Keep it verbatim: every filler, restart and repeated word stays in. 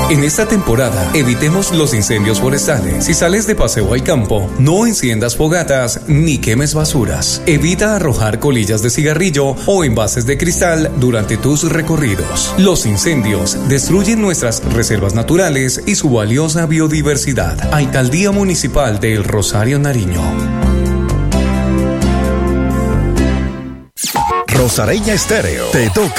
En esta temporada, evitemos los incendios forestales. Si sales de paseo al campo, no enciendas fogatas ni quemes basuras. Evita arrojar colillas de cigarrillo o envases de cristal durante tus recorridos. Los incendios destruyen nuestras reservas naturales y su valiosa biodiversidad. Alcaldía Municipal de El Rosario, Nariño. Rosareña Estéreo. Te toca.